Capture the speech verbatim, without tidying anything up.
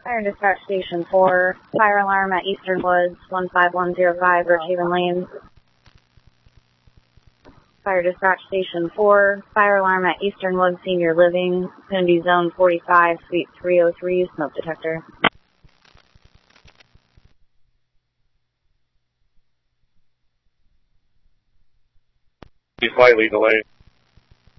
Fire Dispatch Station four, fire alarm at Eastern Woods, one five one zero five, Brookhaven Lane. Fire Dispatch Station four, fire alarm at Eastern Woods Senior Living, going to be zone forty-five, suite three oh three, smoke detector. Be slightly delayed.